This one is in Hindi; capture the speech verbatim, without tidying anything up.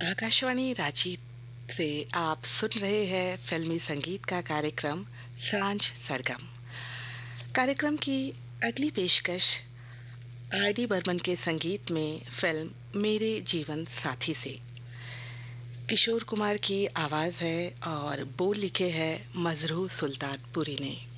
आकाशवाणी रांची से आप सुन रहे हैं फिल्मी संगीत का कार्यक्रम सांझ सरगम। कार्यक्रम की अगली पेशकश आर डी बर्मन के संगीत में फिल्म मेरे जीवन साथी से। किशोर कुमार की आवाज है और बोल लिखे हैं मजरूह सुल्तानपुरी ने।